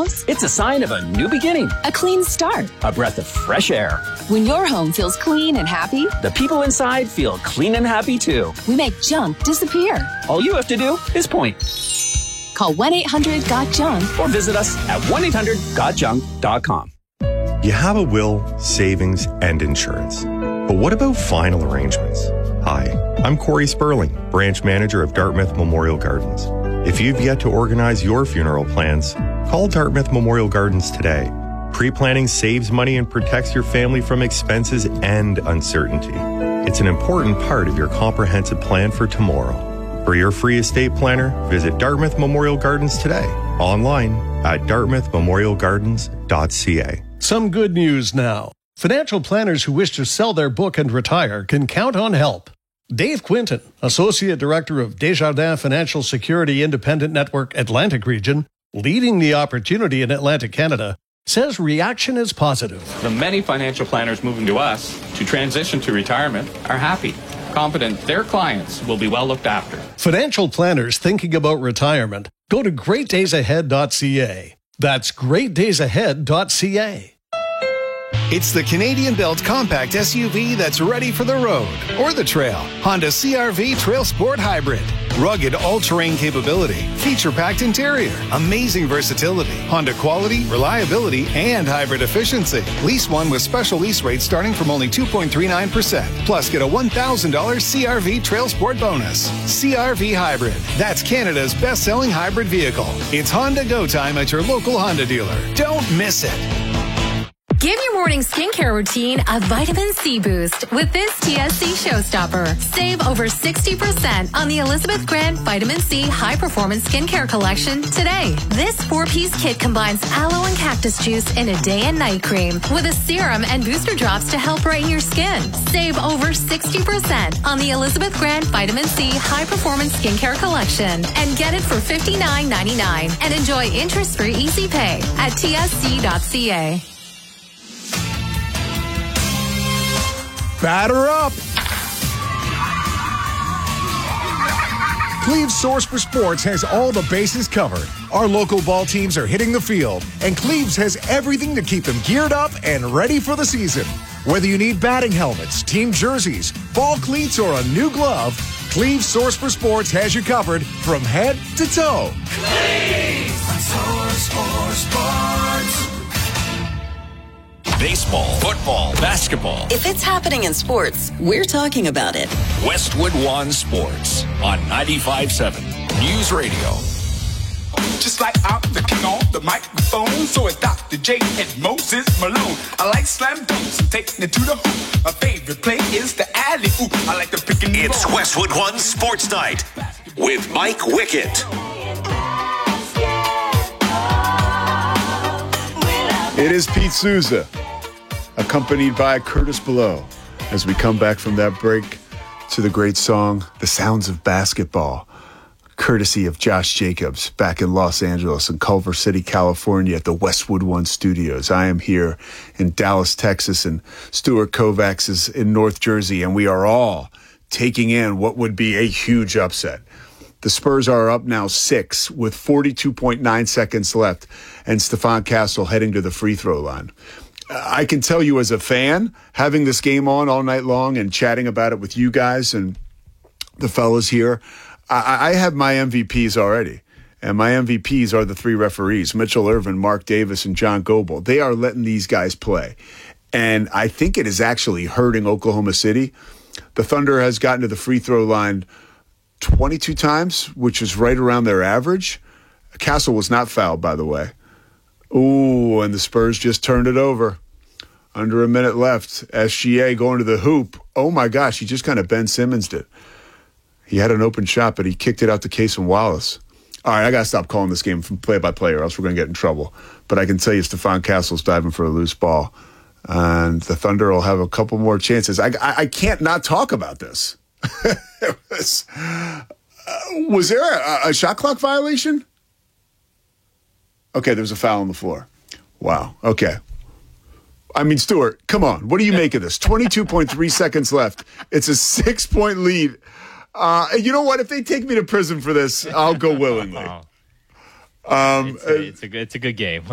house? It's a sign of a new beginning. A clean start. A breath of fresh air. When your home feels clean and happy, the people inside feel clean and happy too. We make junk disappear. All you have to do is point. Call 1-800-GOT-JUNK or visit us at 1-800-GOT-JUNK.com. You have a will, savings, and insurance. But what about final arrangements? Hi, I'm Corey Sperling, branch manager of Dartmouth Memorial Gardens. If you've yet to organize your funeral plans, call Dartmouth Memorial Gardens today. Pre-planning saves money and protects your family from expenses and uncertainty. It's an important part of your comprehensive plan for tomorrow. For your free estate planner, visit Dartmouth Memorial Gardens today. Online at dartmouthmemorialgardens.ca. Some good news now. Financial planners who wish to sell their book and retire can count on help. Dave Quinton, Associate Director of Desjardins Financial Security Independent Network Atlantic Region, leading the opportunity in Atlantic Canada, says reaction is positive. The many financial planners moving to us to transition to retirement are happy, confident their clients will be well looked after. Financial planners thinking about retirement, go to greatdaysahead.ca. That's greatdaysahead.ca. It's the Canadian Belt Compact SUV that's ready for the road or the trail. Honda CR-V Trail Sport Hybrid. Rugged all-terrain capability, feature-packed interior, amazing versatility, Honda quality, reliability, and hybrid efficiency. Lease one with special lease rates starting from only 2.39%. Plus, get a $1,000 CR-V Trail Sport bonus. CR-V Hybrid. That's Canada's best-selling hybrid vehicle. It's Honda Go time at your local Honda dealer. Don't miss it. Give your morning skincare routine a vitamin C boost with this TSC Showstopper. Save over 60% on the Elizabeth Grant Vitamin C High Performance Skincare Collection today. This 4-piece kit combines aloe and cactus juice in a day and night cream with a serum and booster drops to help brighten your skin. Save over 60% on the Elizabeth Grant Vitamin C High Performance Skincare Collection and get it for $59.99 and enjoy interest-free easy pay at tsc.ca. Batter up! Cleve's Source for Sports has all the bases covered. Our local ball teams are hitting the field, and Cleve's has everything to keep them geared up and ready for the season. Whether you need batting helmets, team jerseys, ball cleats, or a new glove, Cleve's Source for Sports has you covered from head to toe. Cleve's Source for Sports. Baseball, football, basketball. If it's happening in sports, we're talking about it. Westwood One Sports on 95.7 News Radio. Just like I'm the king on the microphone, so it's Dr. J and Moses Malone. I like slam dunks and taking it to the hoop. My favorite play is the alley-oop. I like the pick and roll. It's Westwood One Sports Night with Mike Wickett. It is Pete Souza, accompanied by Curtis Below, as we come back from that break to the great song, The Sounds of Basketball, courtesy of Josh Jacobs, back in Los Angeles and Culver City, California at the Westwood One Studios. I am here in Dallas, Texas, and Stuart Kovacs is in North Jersey, and we are all taking in what would be a huge upset. The Spurs are up now 6 with 42.9 seconds left, and Stephon Castle heading to the free throw line. I can tell you as a fan, having this game on all night long and chatting about it with you guys and the fellas here, I have my MVPs already. And my MVPs are the 3 referees, Mitchell Irvin, Mark Davis, and John Goebel. They are letting these guys play. And I think it is actually hurting Oklahoma City. The Thunder has gotten to the free throw line 22 times, which is right around their average. Castle was not fouled, by the way. Ooh, and the Spurs just turned it over. Under a minute left. SGA going to the hoop. Oh, my gosh, he just kind of Ben Simmons'd it. He had an open shot, but he kicked it out to Cason Wallace. All right, I got to stop calling this game from play-by-play or else we're going to get in trouble. But I can tell you Stephon Castle's diving for a loose ball. And the Thunder will have a couple more chances. I can't not talk about this. Was there a shot clock violation? Okay, there was a foul on the floor. Wow, okay. I mean, Stuart, come on. What do you make of this? 22.3 seconds left. It's a 6-point lead. You know what? If they take me to prison for this, I'll go willingly. It's a good game.